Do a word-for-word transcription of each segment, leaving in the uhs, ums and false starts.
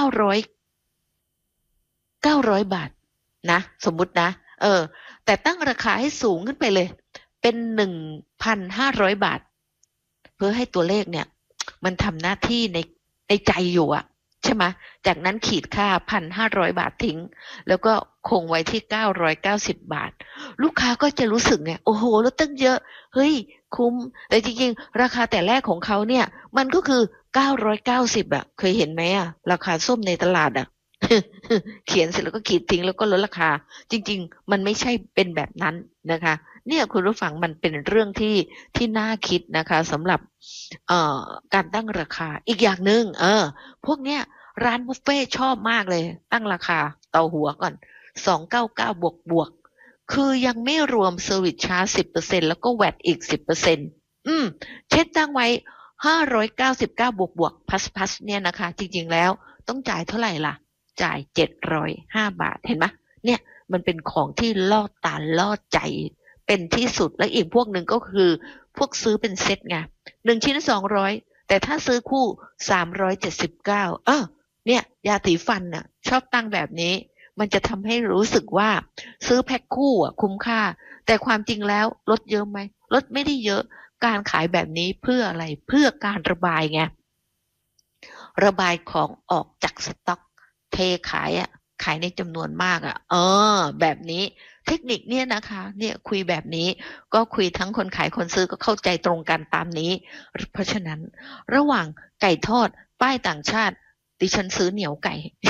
ร้อยเก้าร้อยบาทนะสมมุตินะเออแต่ตั้งราคาให้สูงขึ้นไปเลยเป็นหนึ่งพันห้าร้อยบาทเพื่อให้ตัวเลขเนี่ยมันทำหน้าที่ในในใจอยู่อะใช่ไหมจากนั้นขีดค่าพันห้าร้อยบาททิ้งแล้วก็คงไว้ที่เก้าร้อยเก้าสิบบาทลูกค้าก็จะรู้สึกไงโอ้โหลดตั้งเยอะเฮ้ยคุ้มแต่จริงๆราคาแต่แรกของเขาเนี่ยมันก็คือเก้าร้อยเก้าสิบอะเคยเห็นไหมอะราคาส้มในตลาดอะ เขียนเสร็จแล้วก็ขีดทิ้งแล้วก็ลดราคาจริงๆมันไม่ใช่เป็นแบบนั้นนะคะเนี่ยคุณผู้ฟังมันเป็นเรื่องที่ที่น่าคิดนะคะสำหรับเอ่อการตั้งราคาอีกอย่างหนึ่งเออพวกเนี้ยร้านบุฟเฟ่ชอบมากเลยตั้งราคาต่อหัวก่อนสองเก้าเก้าบวกบวกคือยังไม่รวมเซอร์วิสชาร์จสิบเปอร์เซ็นต์แล้วก็แวตอีกสิบเปอร์เซ็นต์อืมเช็ดตั้งไว้ห้าร้อยเก้าสิบเก้าบวกบวกพัสพัสเนี่ยนะคะจริงๆแล้วต้องจ่ายเท่าไหร่ล่ะ จ่ายเจ็ดร้อยห้าบาทเห็นไหมเนี่ยมันเป็นของที่ล่อตาล่อใจเป็นที่สุดแล้วอีกพวกหนึ่งก็คือพวกซื้อเป็นเซ็ตไงหนึ่งชิ้นสองร้อยแต่ถ้าซื้อคู่สามร้อยเจ็ดสิบเก้าเออเนี่ยยาสีฟันน่ะชอบตั้งแบบนี้มันจะทำให้รู้สึกว่าซื้อแพ็คคู่อ่ะคุ้มค่าแต่ความจริงแล้วลดเยอะไหมลดไม่ได้เยอะการขายแบบนี้เพื่ออะไรเพื่อการระบายไงระบายของออกจากสต็อก เทขายอ่ะขายในจำนวนมากอ่ะเออแบบนี้เทคนิคเนี่ยนะคะเนี่ยคุยแบบนี้ก็คุยทั้งคนขายคนซื้อก็เข้าใจตรงกันตามนี้เพราะฉะนั้นระหว่างไก่ทอดป้ายต่างชาติดิฉันซื้อเหนียวไก่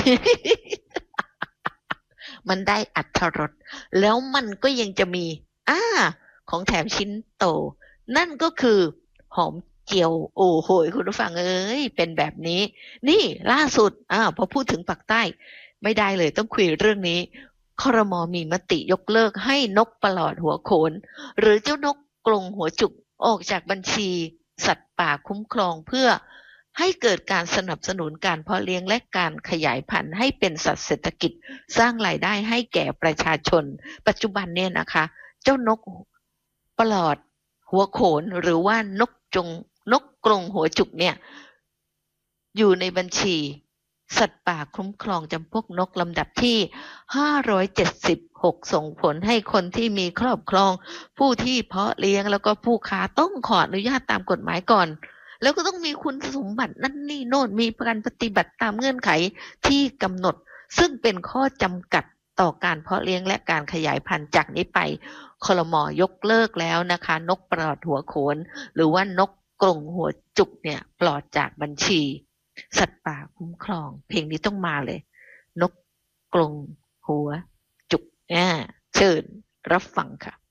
มันได้อรรถรสแล้วมันก็ยังจะมีอ่าของแถมชิ้นโตนั่นก็คือหอมเจียวโอ้โหคุณผู้ฟังเอ้ยเป็นแบบนี้นี่ล่าสุดอ่าพอพูดถึงปากใต้ไม่ได้เลยต้องคุยเรื่องนี้ครม.มีมติยกเลิกให้นกประหลอดหัวโขนหรือเจ้านกกรงหัวจุกออกจากบัญชีสัตว์ป่าคุ้มครองเพื่อให้เกิดการสนับสนุนการเพาะเลี้ยงและการขยายพันธุ์ให้เป็นสัตว์เศรษฐกิจสร้างรายได้ให้แก่ประชาชนปัจจุบันเนี่ยนะคะเจ้านกประหลอดหัวโขนหรือว่านกจงนกกรงหัวจุกเนี่ยอยู่ในบัญชีสัตว์ป่าคุ้มครองจำพวกนกลำดับที่ห้าร้อยเจ็ดสิบหกส่งผลให้คนที่มีครอบครองผู้ที่เพาะเลี้ยงแล้วก็ผู้ค้าต้องขออนุญาตตามกฎหมายก่อนแล้วก็ต้องมีคุณสมบัตินั่นนี่โน่นมีการปฏิบัติตามเงื่อนไขที่กำหนดซึ่งเป็นข้อจำกัดต่อการเพาะเลี้ยงและการขยายพันธุ์จากนี้ไปครม.ยกเลิกแล้วนะคะนกปลอดหัวโขนหรือว่านกกรงหัวจุกเนี่ยปลอดจากบัญชีสัตว์ป่าคุ้มครองเพลงนี้ต้องมาเลยนกกรงหัวจุกอ่าเชิญรับฟังค่ะ